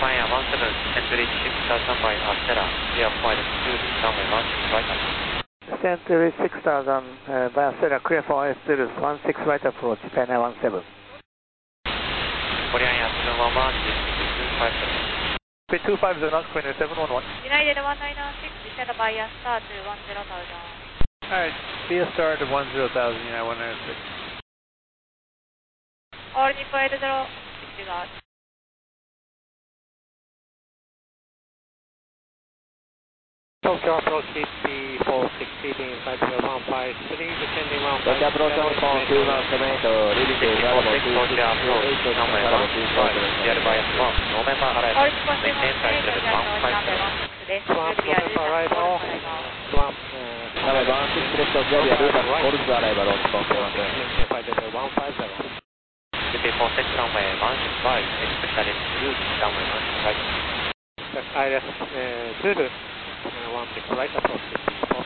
Spire 17, Century 6000 by Astera, clear for the Zulu, runway 16 right approach. Century 6000 by Astera, clear for S0, 16 right approach, Japan 17. Korean Air 711, this is 250. 250 knots, Queen 711. United 1996, descend by Star to 10,000. Alright, be a star to 10,000, United 196. All Nippon 80, disregard. Tokyo approach BP 460, inside 153, descending 157. Tokyo approach on 217, leaving to Bravo 246, Tokyo approach, runway 15, clear by S1, November All arrival, Nippon maintain 718, flight level 150. 16 arrival. Runway 16 left of Xavier, Lucas, Golf arrival on confirm. Maintain flight level 150. BP46, runway 165, expect that it's Zulu, runway 16 right. ILS Zulu, 16 right approach, BP